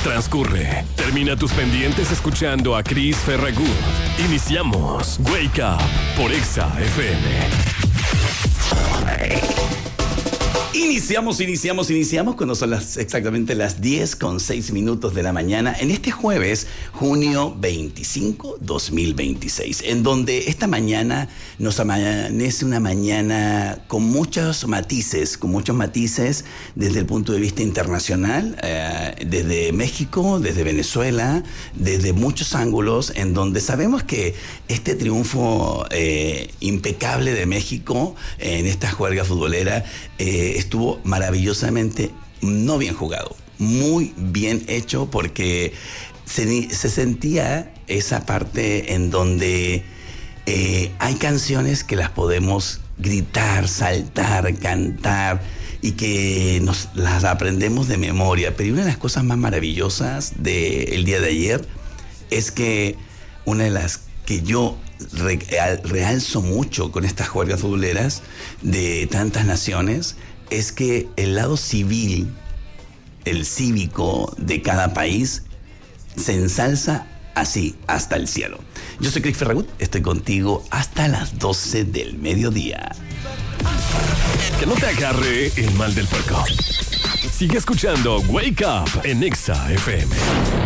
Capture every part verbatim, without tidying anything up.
transcurre. Termina tus pendientes escuchando a Chris Ferragut. Iniciamos Wake Up por Exa F M. Iniciamos, iniciamos, iniciamos cuando son las, exactamente las diez con seis minutos de la mañana en este jueves, junio veinticinco, dos mil veintiséis, en donde esta mañana nos amanece una mañana con muchos matices, con muchos matices desde el punto de vista internacional, eh, desde México, desde Venezuela, desde muchos ángulos, en donde sabemos que este triunfo eh, impecable de México en esta juerga futbolera eh, estuvo maravillosamente no bien jugado, muy bien hecho, porque se, se sentía esa parte en donde eh, hay canciones que las podemos gritar, saltar, cantar y que nos las aprendemos de memoria. Pero una de las cosas más maravillosas del día de ayer es que una de las que yo real, realzo mucho con estas juergas futboleras de tantas naciones es que el lado civil, el cívico de cada país se ensalza así hasta el cielo. Yo soy Chris Ferragut, estoy contigo hasta las doce del mediodía. Que no te agarre el mal del puerco. Sigue escuchando Wake Up en Exa F M.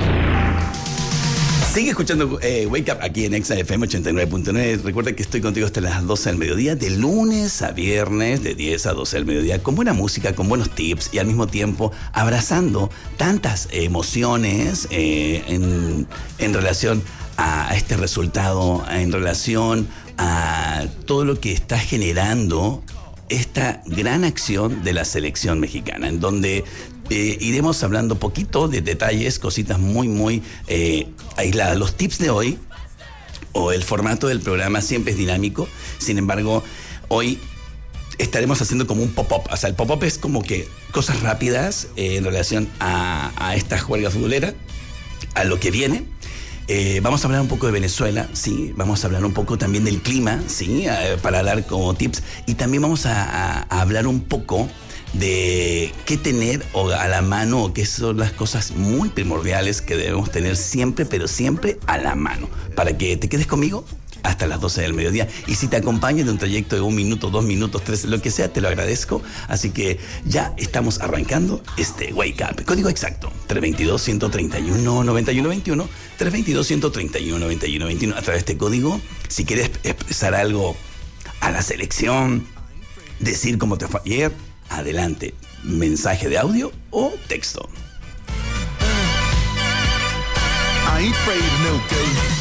Sigue escuchando eh, Wake Up aquí en Exa F M ochenta y nueve punto nueve. Recuerda que estoy contigo hasta las doce del mediodía, de lunes a viernes, de diez a doce del mediodía, con buena música, con buenos tips y al mismo tiempo abrazando tantas emociones eh, en, en relación a este resultado, en relación a todo lo que está generando esta gran acción de la selección mexicana, en donde Eh, iremos hablando poquito de detalles, cositas muy, muy eh, aisladas. Los tips de hoy, o el formato del programa, siempre es dinámico. Sin embargo, hoy estaremos haciendo como un pop-up. O sea, el pop-up es como que cosas rápidas eh, en relación a, a esta juerga futbolera, a lo que viene. Eh, vamos a hablar un poco de Venezuela, sí. Vamos a hablar un poco también del clima, sí, eh, para dar como tips. Y también vamos a, a, a hablar un poco de qué tener o a la mano, o qué son las cosas muy primordiales que debemos tener siempre, pero siempre a la mano, para que te quedes conmigo hasta las doce del mediodía. Y si te acompaño de un trayecto de un minuto, dos minutos, tres, lo que sea, te lo agradezco. Así que ya estamos arrancando este Wake Up. Código exacto, tres dos dos, uno tres uno, nueve uno dos uno, tres dos dos, uno tres uno, nueve uno dos uno. A través de este código, si quieres expresar algo a la selección, decir cómo te fue ayer, adelante, mensaje de audio o texto. I ain't afraid of no ghosts.